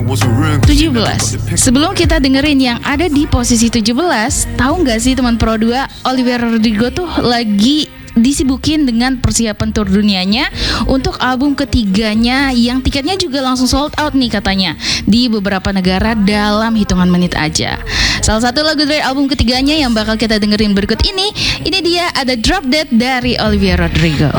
Sebelum kita dengerin yang ada di posisi 17, tahu nggak sih teman Pro 2, Olivia Rodrigo tuh lagi disibukin dengan persiapan tur dunianya untuk album ketiganya yang tiketnya juga langsung sold out nih katanya di beberapa negara dalam hitungan menit aja. Salah satu lagu dari album ketiganya yang bakal kita dengerin berikut ini dia ada Drop Dead dari Olivia Rodrigo.